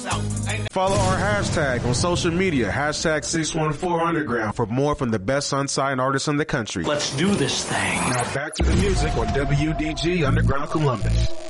Follow our hashtag on social media, hashtag 614underground for more from the best unsigned artists in the country. Let's do this thing. Now back to the music on WDG Underground Columbus.